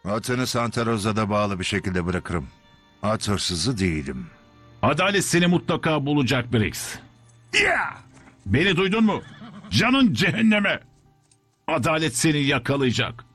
Atını Santa Rosa'da bağlı bir şekilde bırakırım. At hırsızı değilim. Adalet seni mutlaka bulacak Briggs. Beni duydun mu? Canın cehenneme. Adalet seni yakalayacak.